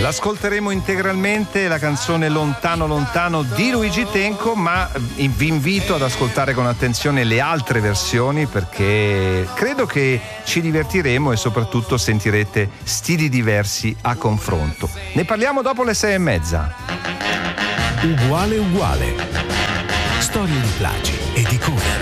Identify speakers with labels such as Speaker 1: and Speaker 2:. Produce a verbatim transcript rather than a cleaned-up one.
Speaker 1: L'ascolteremo integralmente, la canzone Lontano Lontano di Luigi Tenco, ma vi invito ad ascoltare con attenzione le altre versioni, perché credo che ci divertiremo e soprattutto sentirete stili diversi a confronto. Ne parliamo dopo le sei e mezza.
Speaker 2: Uguale uguale. Storie di plagi e di cover.